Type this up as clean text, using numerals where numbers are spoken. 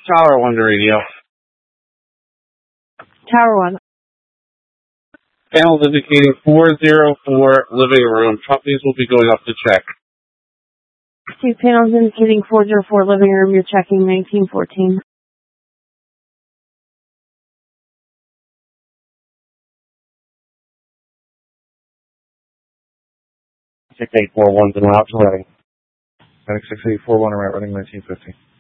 Tower 1 to radio. Tower 1. Panels indicating 404 living room. Companies will be going up to check. 2 panels indicating 404 living room. You're checking 1914. 6841's en route to Reading. Medic 6841 en route Reading 1950.